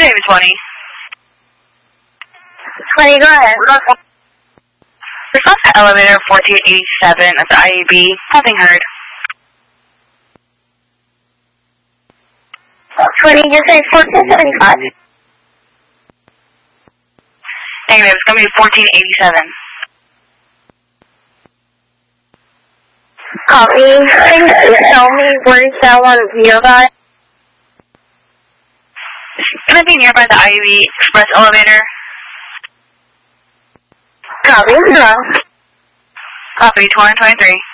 name is 20. 20, go ahead. Response to elevator 1487 at the IAB. Nothing heard. 20, you say 1475. Negative, it's going to be 1487. Copy. Can you tell me where that one is nearby? It's going to be nearby the IAB Express elevator. Copy. No. Copy, 2023.